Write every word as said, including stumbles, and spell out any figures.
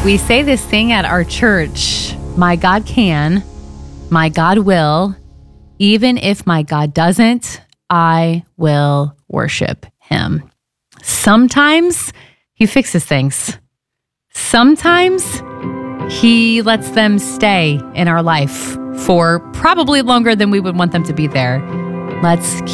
We say this thing at our church, my God can, my God will, even if my God doesn't, I will worship him. Sometimes he fixes things. Sometimes he lets them stay in our life for probably longer than we would want them to be there. Let's